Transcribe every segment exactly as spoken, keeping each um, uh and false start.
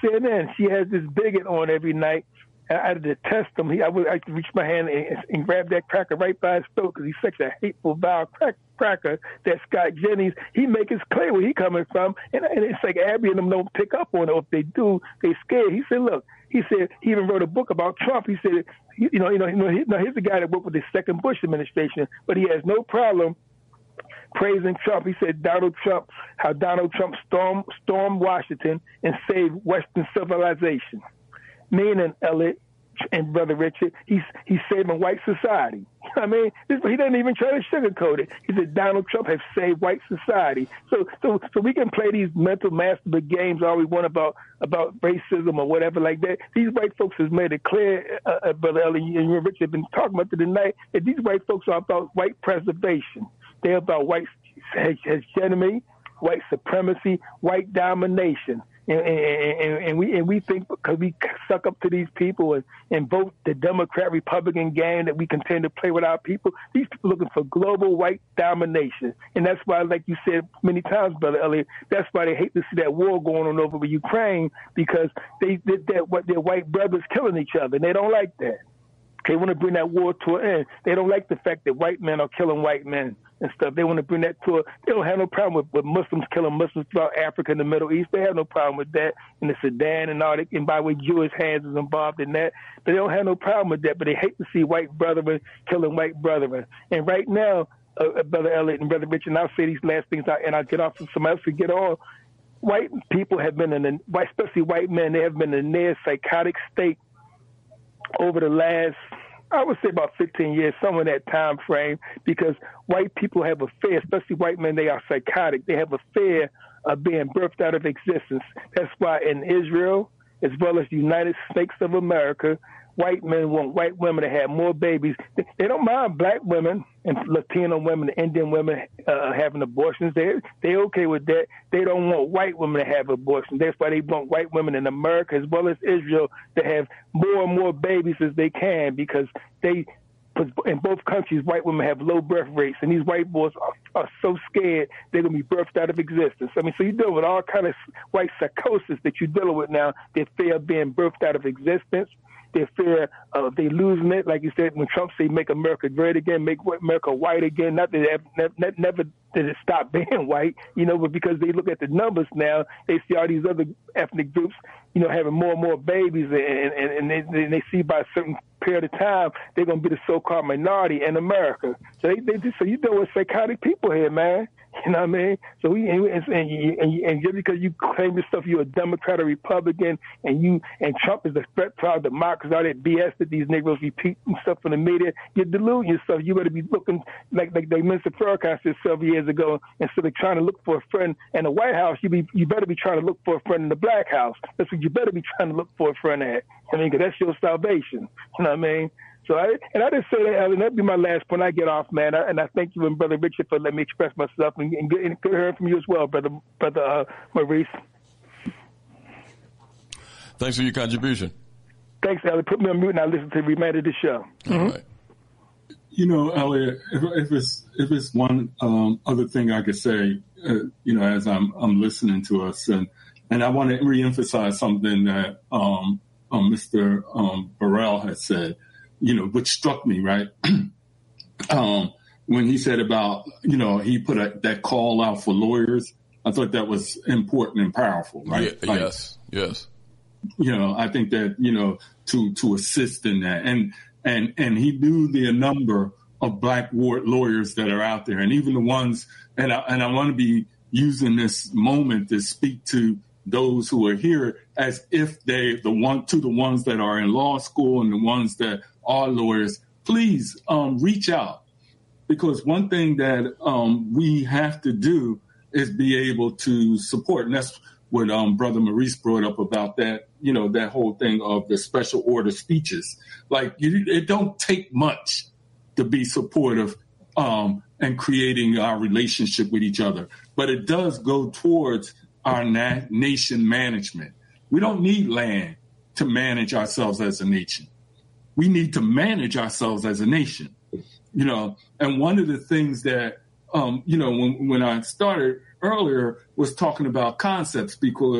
C N N. She has this bigot on every night. I, I detest him. He, I would I reach my hand and, and grab that cracker right by his throat because he's such a hateful, vile crack, cracker. That Scott Jennings, he makes it clear where he coming from, and, and it's like Abby and them don't pick up on it. Or if they do, they scared. He said, look, he said he even wrote a book about Trump. He said, you, you know, you know, you know, he, no, he's the guy that worked with the second Bush administration, but he has no problem praising Trump. He said Donald Trump, how Donald Trump stormed, stormed Washington and saved Western civilization. Meaning, Elliot and Brother Richard, he's he's saving white society. I mean, this, he doesn't even try to sugarcoat it. He said Donald Trump has saved white society. So so so we can play these mental masturbate games all we want about about racism or whatever like that. These white folks has made it clear, uh, uh, Brother Elliot and you and Richard have been talking about it tonight, that these white folks are about white preservation. They're about white hegemony, white supremacy, white domination. And, and, and we and we think because we suck up to these people and, and vote the Democrat Republican game that we continue to play with our people. These people looking for global white domination, and that's why, like you said many times, Brother Elliot, that's why they hate to see that war going on over Ukraine, because they did that what their white brothers killing each other, and they don't like that. They want to bring that war to an end. They don't like the fact that white men are killing white men and stuff. They want to bring that to a, they don't have no problem with, with Muslims killing Muslims throughout Africa and the Middle East. They have no problem with that in the Sudan and all that. And by the way, Jewish hands is involved in that. But they don't have no problem with that. But they hate to see white brethren killing white brethren. And right now, uh, Brother Elliot and Brother Richard, and I'll say these last things out, and I'll get off so somebody else to get on. White people have been in, a, especially white men, they have been in a near psychotic state over the last, I would say about fifteen years, somewhere in that time frame, because white people have a fear, especially white men, they are psychotic. They have a fear of being birthed out of existence. That's why in Israel, as well as the United States of America, white men want white women to have more babies. They, they don't mind black women and Latino women, Indian women uh, having abortions. They they okay with that. They don't want white women to have abortions. That's why they want white women in America as well as Israel to have more and more babies as they can, because they, in both countries, white women have low birth rates, and these white boys are, are so scared they're going to be birthed out of existence. I mean, so you're dealing with all kind of white psychosis that you're dealing with now. They fear of being birthed out of existence. They fear of they losing it, like you said, when Trump said, make America great again, make America white again. Not that it never, never did it stop being white, you know, but because they look at the numbers now, they see all these other ethnic groups, you know, having more and more babies, and, and, and they, they see by a certain period of time, they're going to be the so-called minority in America. So they, they so you deal with psychotic people here, man. You know what I mean? So we and, and, and, and just because you claim yourself you're a Democrat or Republican, and you and Trump is a threat to our democracy, all that B S that these Negroes repeat and stuff in the media, you're deluding yourself. You better be looking like like, like Mister Farrakhan said several years ago. Instead of trying to look for a friend in the White House, you be you better be trying to look for a friend in the Black House. That's what you better be trying to look for a friend at. I mean, because that's your salvation. You know what I mean? So I, and I just say that, Ellen, that'd be my last point. I get off, man. I, and I thank you and Brother Richard for letting me express myself, and, and, good, and good hearing from you as well, Brother Brother uh, Maurice. Thanks for your contribution. Thanks, Elliot. Put me on mute and I'll listen to the remainder of the show. Mm-hmm. All right. You know, Elliot, if, if it's if it's one um, other thing I could say, uh, you know, as I'm I'm listening to us, and and I want to reemphasize something that um, um, Mister Um, Burrell has said. You know, which struck me, right? um, when he said about, you know, he put a, that call out for lawyers. I thought that was important and powerful, right? Yeah, like, yes, yes. You know, I think that, you know, to to assist in that. And and and he knew the number of black lawyers that are out there, and even the ones, and I, and I want to be using this moment to speak to those who are here as if they, the one, to the ones that are in law school and the ones that are lawyers, please um, reach out. Because one thing that um, we have to do is be able to support. And that's what um, Brother Maurice brought up about that, you know, that whole thing of the special order speeches. Like, you, it don't take much to be supportive um, and creating our relationship with each other. But it does go towards our na- nation management. We don't need land to manage ourselves as a nation. We need to manage ourselves as a nation, you know. And one of the things that, um, you know, when, when I started earlier was talking about concepts, because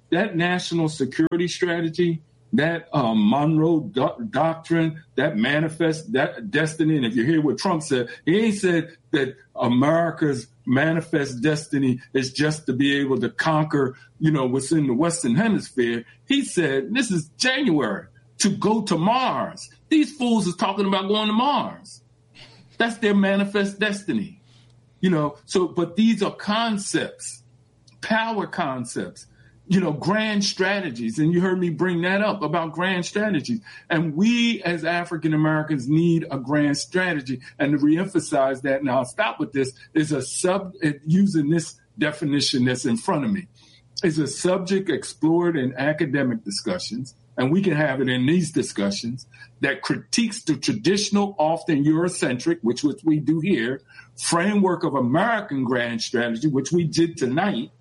that national security strategy, that um, Monroe do- Doctrine, that manifest that destiny. And if you hear what Trump said, he ain't said that America's manifest destiny is just to be able to conquer, you know, what's in the Western Hemisphere. He said, this is January, to go to Mars. These fools is talking about going to Mars. That's their manifest destiny, you know. So, but these are concepts, power concepts. You know, grand strategies. And you heard me bring that up about grand strategies. And we as African Americans need a grand strategy. And to reemphasize that, and I'll stop with this, is a sub, using this definition that's in front of me, is a subject explored in academic discussions, and we can have it in these discussions, that critiques the traditional, often Eurocentric, which, which we do here, framework of American grand strategy, which we did tonight.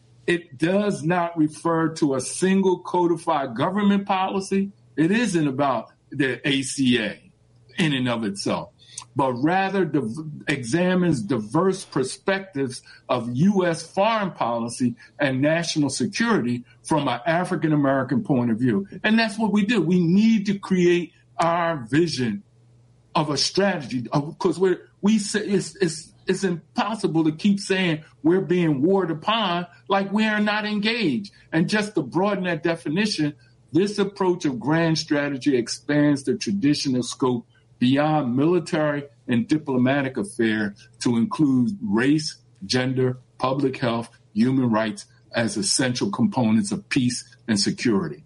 It does not refer to a single codified government policy. It isn't about the A C A in and of itself, but rather div- examines diverse perspectives of U S foreign policy and national security from an African-American point of view. And that's what we do. We need to create our vision of a strategy, because we're, we say it's, it's, It's impossible to keep saying we're being warred upon like we are not engaged. And just to broaden that definition, this approach of grand strategy expands the traditional scope beyond military and diplomatic affairs to include race, gender, public health, human rights as essential components of peace and security.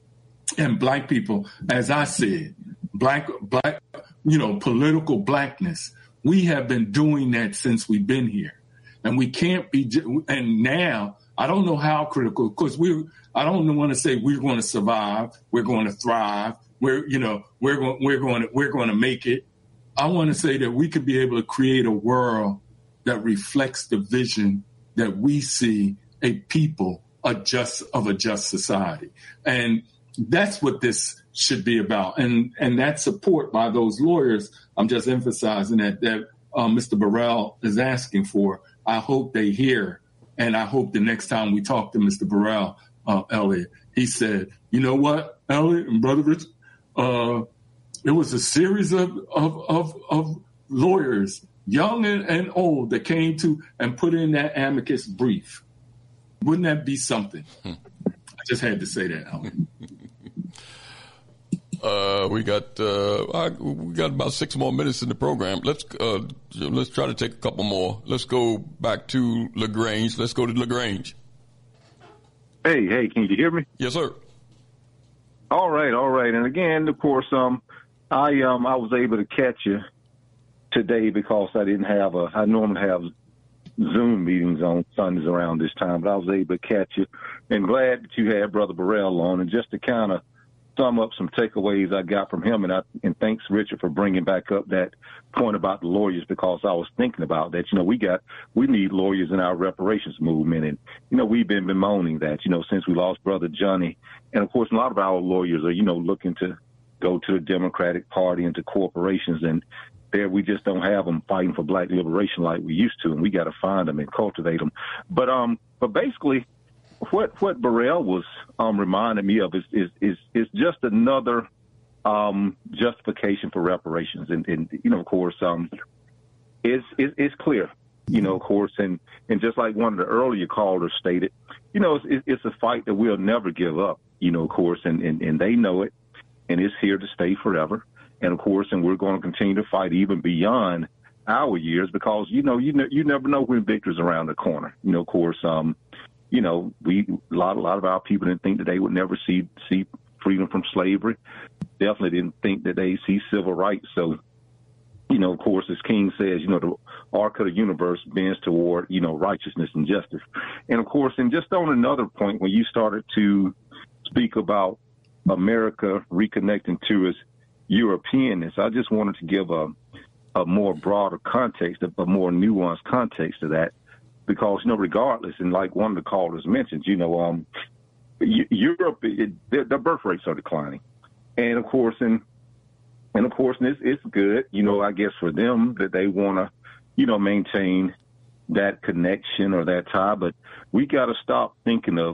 And black people, as I said, black, black, you know, political blackness, we have been doing that since we've been here, and we can't be. And now I don't know how critical, because we. I don't want to say we're going to survive. We're going to thrive. We're, you know, we're going. We're going to. We're going to make it. I want to say that we could be able to create a world that reflects the vision that we see a people a just of a just society, and that's what this should be about. And and that support by those lawyers, I'm just emphasizing that that uh, Mister Burrell is asking for. I hope they hear, and I hope the next time we talk to Mister Burrell, uh, Elliot, he said, you know what, Elliot and Brother Rich, uh, it was a series of, of, of, of lawyers, young and, and old, that came to and put in that amicus brief. Wouldn't that be something? I just had to say that, Elliot. Uh, we got uh, I, we got about six more minutes in the program. Let's uh, let's try to take a couple more. Let's go back to LaGrange. Let's go to LaGrange. Hey, hey, can you hear me? Yes, sir. All right, all right. And again, of course, um, I um, I was able to catch you today because I didn't have a. I normally have Zoom meetings on Sundays around this time, but I was able to catch you. And glad that you had Brother Burrell on, and just to kind of sum up some takeaways I got from him, and I, and thanks, Richard, for bringing back up that point about the lawyers, because I was thinking about that. You know, we got we need lawyers in our reparations movement, and you know we've been bemoaning that, you know, since we lost Brother Johnny, and of course a lot of our lawyers are, you know, looking to go to the Democratic Party and to corporations, and there we just don't have them fighting for black liberation like we used to, and we got to find them and cultivate them. But um, but basically, What what Burrell was um, reminding me of is is is, is just another um, justification for reparations, and, and you know, of course, um, it's, it's it's clear, you know, of course, and, and just like one of the earlier callers stated, you know, it's, it's a fight that we'll never give up, you know, of course, and, and, and they know it, and it's here to stay forever, and of course, and we're going to continue to fight even beyond our years, because you know you ne- you never know when victory's around the corner, you know, of course. Um, You know, we a lot a lot of our people didn't think that they would never see see freedom from slavery. Definitely didn't think that they see civil rights. So, you know, of course, as King says, you know, the arc of the universe bends toward, you know, righteousness and justice. And of course, and just on another point, when you started to speak about America reconnecting to its Europeanness, I just wanted to give a a more broader context, a, a more nuanced context to that. Because, you know, regardless, and like one of the callers mentioned, you know, um, Europe, it, their, their birth rates are declining. And, of course, and, and of course, and it's, it's good, you know, I guess for them that they want to, you know, maintain that connection or that tie. But we got to stop thinking of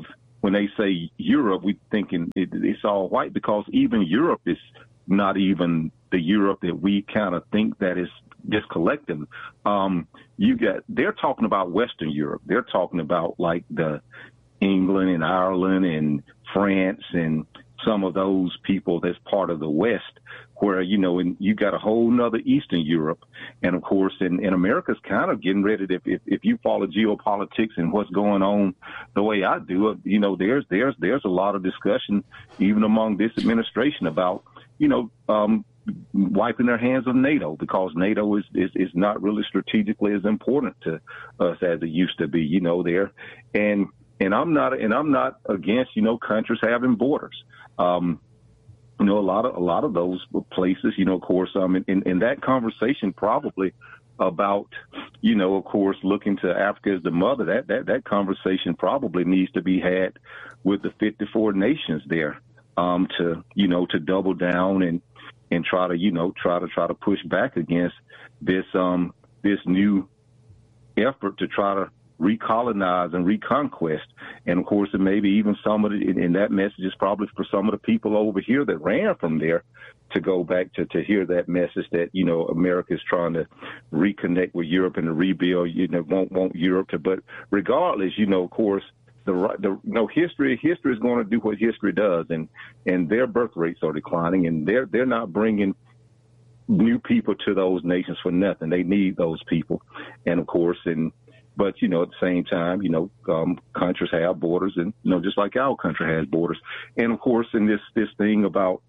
when they say Europe, we thinking it, it's all white, because even Europe is not even the Europe that we kind of think that is this collective. Um, you get, they're talking about Western Europe. They're talking about like the England and Ireland and France and some of those people that's part of the West, where, you know, and you got a whole nother Eastern Europe. And of course, in, in America's kind of getting ready to, if, if you follow geopolitics and what's going on the way I do, you know, there's, there's, there's a lot of discussion even among this administration about, you know, um, wiping their hands of NATO, because NATO is, is, is not really strategically as important to us as it used to be, you know, there. And, and I'm not, and I'm not against, you know, countries having borders. Um, you know, a lot of, a lot of those places, you know, of course, um, in, in, in that conversation probably about, you know, of course, looking to Africa as the mother, that, that, that conversation probably needs to be had with the fifty-four nations there, um, to, you know, to double down and, and try to, you know, try to try to push back against this um, this new effort to try to recolonize and reconquest. And of course, and maybe even some of the, and that message is probably for some of the people over here that ran from there to go back to, to hear that message that, you know, America is trying to reconnect with Europe and to rebuild, you know, won't want Europe to, but regardless, you know, of course, The, the you know, history history is going to do what history does, and, and their birth rates are declining, and they're they're not bringing new people to those nations for nothing. They need those people, and of course, and but you know, at the same time, you know, um, countries have borders, and you know, just like our country has borders, and of course, in this this thing about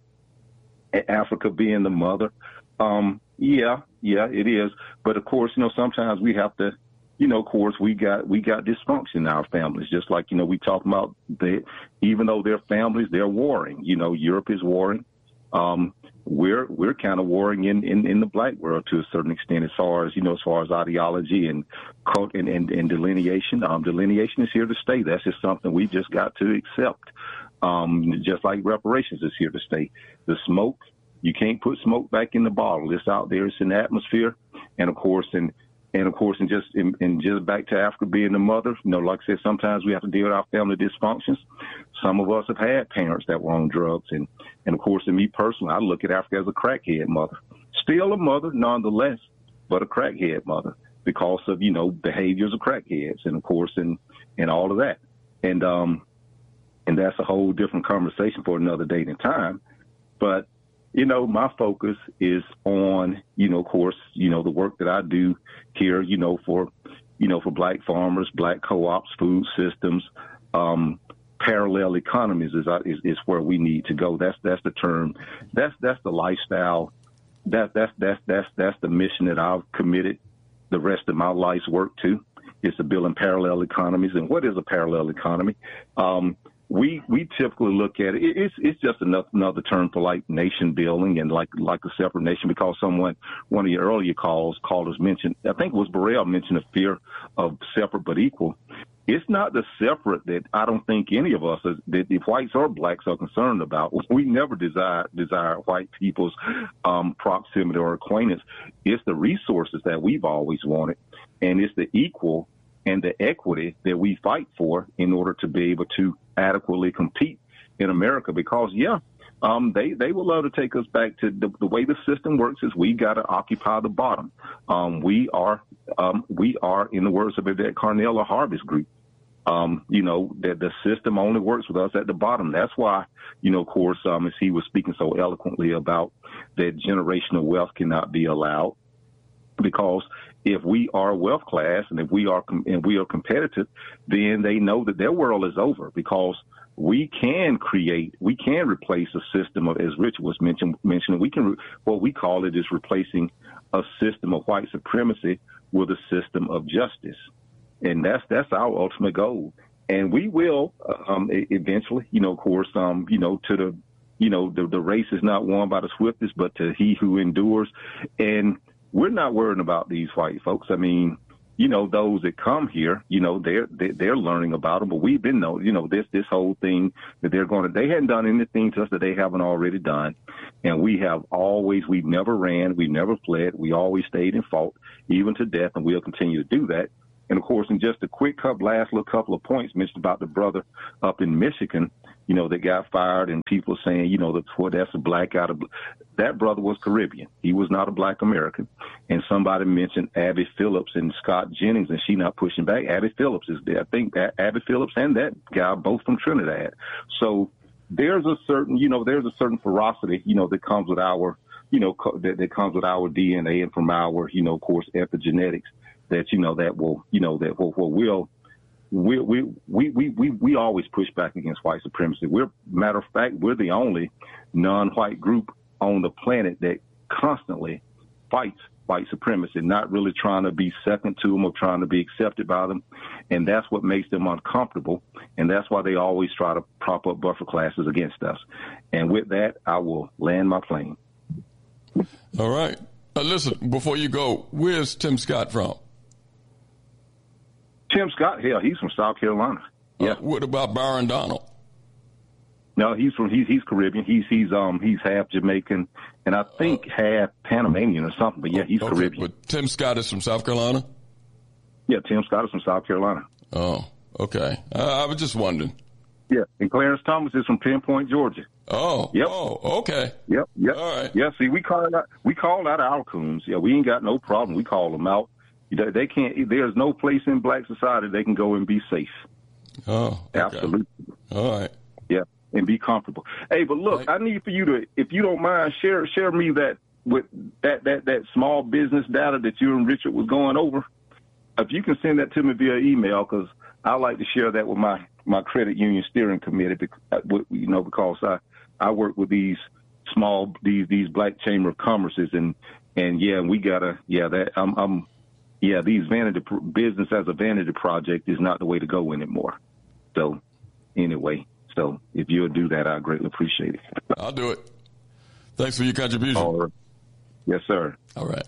Africa being the mother, um, yeah, yeah, it is, but of course, you know, sometimes we have to. You know, of course, we got we got dysfunction in our families, just like, you know, we talk about they, even though they're families, they're warring. You know, Europe is warring. Um, we're we're kind of warring in, in, in the black world to a certain extent, as far as, you know, as far as ideology and cult and, and, and delineation. Um, delineation is here to stay. That's just something we just got to accept. Um, just like reparations is here to stay. The smoke, you can't put smoke back in the bottle. It's out there. It's in the atmosphere. And of course, and And of course, and just and, and just back to Africa being the mother, you know, like I said, sometimes we have to deal with our family dysfunctions. Some of us have had parents that were on drugs. And, and of course, in me personally, I look at Africa as a crackhead mother. Still a mother, nonetheless, but a crackhead mother because of, you know, behaviors of crackheads and, of course, and, and all of that. And, um, and that's a whole different conversation for another date and time. But you know, my focus is on, you know, of course, you know, the work that I do here, you know, for, you know, for black farmers, black co-ops, food systems, um, parallel economies is, is is where we need to go. That's that's the term. That's that's the lifestyle. That that's that's that's that's the mission that I've committed the rest of my life's work to, is to build in parallel economies. And what is a parallel economy? Um, We we typically look at it. It's it's just another, another term for like nation building and like like a separate nation, because someone, one of your earlier calls, callers mentioned, I think it was Burrell mentioned the fear of separate but equal. It's not the separate that I don't think any of us, that if whites or blacks, are concerned about. We never desire desire white people's um, proximity or acquaintance. It's the resources that we've always wanted, and it's the equal and the equity that we fight for in order to be able to adequately compete in America. Because, yeah, um, they, they would love to take us back to the, the way the system works is we got to occupy the bottom. Um, we are, um, we are, in the words of Yvette Carnell, a harvest group. Um, you know, that the system only works with us at the bottom. That's why, you know, of course, um, as he was speaking so eloquently about that generational wealth cannot be allowed, because if we are wealth class and if we are com- and we are competitive, then they know that their world is over, because we can create, we can replace a system of, as Rich was mentioned, mentioned, we can, re- what we call it is replacing a system of white supremacy with a system of justice. And that's, that's our ultimate goal. And we will, um, eventually, you know, of course, um, you know, to the, you know, the, the race is not won by the swiftest, but to he who endures. And we're not worrying about these white folks. I mean, you know, those that come here, you know, they're, they're learning about them, but we've been, know, you know, this, this whole thing that they're going to, they hadn't done anything to us that they haven't already done. And we have always, we've never ran, we never fled. We always stayed and fought, even to death, and we'll continue to do that. And, of course, in just a quick couple, last little couple of points mentioned about the brother up in Michigan, you know, that got fired and people saying, you know, that's, well, that's a black out of – that brother was Caribbean. He was not a black American. And somebody mentioned Abby Phillips and Scott Jennings, and she not pushing back. Abby Phillips is there. I think Abby Phillips and that guy both from Trinidad. So there's a certain, you know, there's a certain ferocity, you know, that comes with our, you know, co- that, that comes with our D N A and from our, you know, of course, epigenetics that, you know, that will, you know, that will, will, will We we, we we we we always push back against white supremacy. We're matter of fact, we're the only non-white group on the planet that constantly fights white supremacy, not really trying to be second to them or trying to be accepted by them. And that's what makes them uncomfortable. And that's why they always try to prop up buffer classes against us. And with that, I will land my plane. All right. Uh, listen, before you go, where's Tim Scott from? Tim Scott, hell, he's from South Carolina. Yeah. Uh, what about Byron Donald? No, he's from he's he's Caribbean. He's he's um he's half Jamaican and I think uh, half Panamanian or something. But yeah, he's okay, Caribbean. But Tim Scott is from South Carolina. Yeah, Tim Scott is from South Carolina. Oh, okay. Uh, I was just wondering. Yeah, and Clarence Thomas is from Pinpoint, Georgia. Oh, yep. Oh, okay. Yep, yep. All right. Yeah, see, we call out we call out our coons. Yeah, we ain't got no problem. We call them out. They can't. There's no place in black society they can go and be safe. Oh, okay. Absolutely. All right. Yeah, and be comfortable. Hey, but look, right. I need for you to, if you don't mind, share share me that with that that that small business data that you and Richard was going over. If you can send that to me via email, because I like to share that with my my credit union steering committee. Because, you know, because I I work with these small these these black chamber of commerces and and yeah, we gotta yeah that I'm I'm. Yeah, these vanity business as a vanity project is not the way to go anymore. So, anyway, so if you'll do that, I greatly appreciate it. I'll do it. Thanks for your contribution. All right. Yes, sir. All right,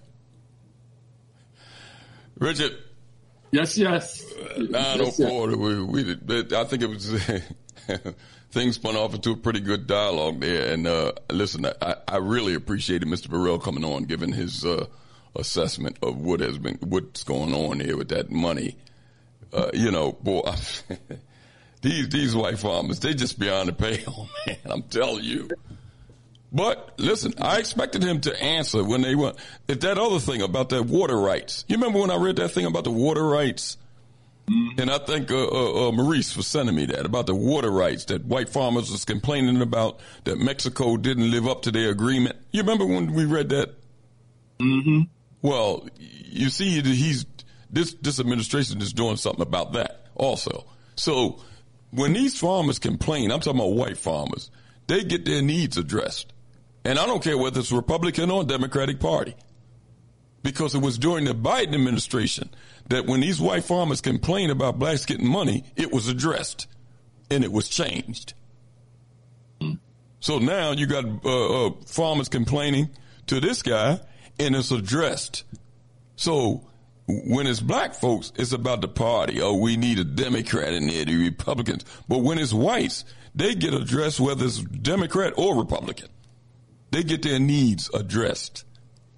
Richard. Yes, yes. Nine oh four. We, we, I think it was things spun off into a pretty good dialogue there. And uh, listen, I, I really appreciated Mister Burrell coming on, giving his. Uh, assessment of what has been, what's going on here with that money. Uh, you know, boy, these, these white farmers, they just beyond the pale, man. I'm telling you. But listen, I expected him to answer when they went, if that other thing about that water rights. You remember when I read that thing about the water rights? Mm-hmm. And I think, uh, uh, uh, Maurice was sending me that about the water rights that white farmers was complaining about, that Mexico didn't live up to their agreement. You remember when we read that? Mm-hmm. Well, you see, he's this this administration is doing something about that also. So when these farmers complain, I'm talking about white farmers, they get their needs addressed. And I don't care whether it's Republican or Democratic Party, because it was during the Biden administration that when these white farmers complain about blacks getting money, it was addressed and it was changed. Mm. So now you got uh, uh, farmers complaining to this guy, and it's addressed. So when it's black folks, it's about the party. Oh, we need a Democrat in there, the Republicans. But when it's whites, they get addressed whether it's Democrat or Republican. They get their needs addressed.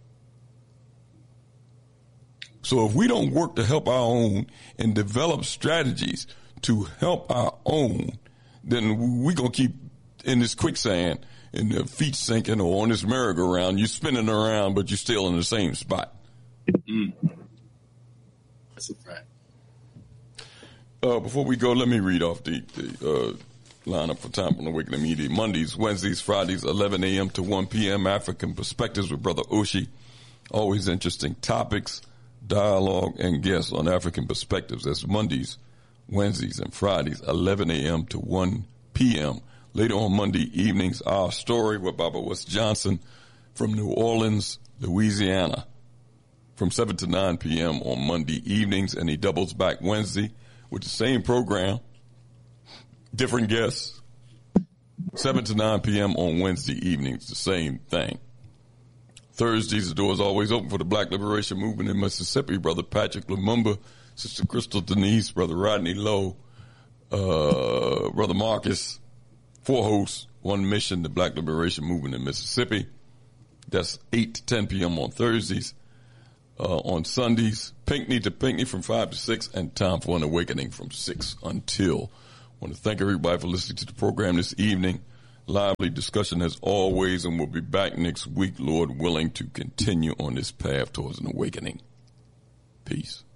So if we don't work to help our own and develop strategies to help our own, then we're going to keep in this quicksand and the feet sinking or on this merry-go-round. You're spinning around, but you're still in the same spot. Mm. That's a fact. Uh, before we go, let me read off the, the uh, lineup for Time on Awakening Media. Mondays, Wednesdays, Fridays, eleven a.m. to one p.m. African Perspectives with Brother Oshi. Always interesting topics, dialogue, and guests on African Perspectives. That's Mondays, Wednesdays, and Fridays, eleven a.m. to one p.m. Later on Monday evenings, Our Story with Baba West Johnson from New Orleans, Louisiana, from seven to nine p.m. on Monday evenings, and he doubles back Wednesday with the same program, different guests, seven to nine p.m. on Wednesday evenings, the same thing. Thursdays, the door is always open for the Black Liberation Movement in Mississippi. Brother Patrick Lumumba, Sister Crystal Denise, Brother Rodney Lowe, uh, Brother Marcus, four hosts, one mission, the Black Liberation Movement in Mississippi. That's eight to ten p.m. on Thursdays. uh, on Sundays. Pinckney to Pinckney from five to six, and Time for an Awakening from six until. I want to thank everybody for listening to the program this evening. Lively discussion as always, and we'll be back next week, Lord willing, to continue on this path towards an awakening. Peace.